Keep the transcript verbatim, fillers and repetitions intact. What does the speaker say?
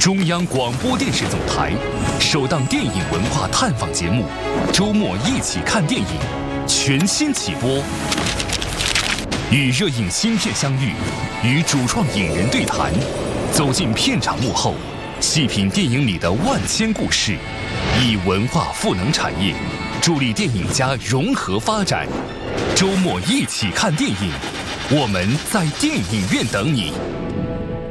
中央广播电视总台首档电影文化探访节目《周末一起看电影》全新起播，与热映新片相遇，与主创影人对谈，走进片场幕后，细品电影里的万千故事，以文化赋能产业，助力电影家融合发展。周末一起看电影，我们在电影院等你。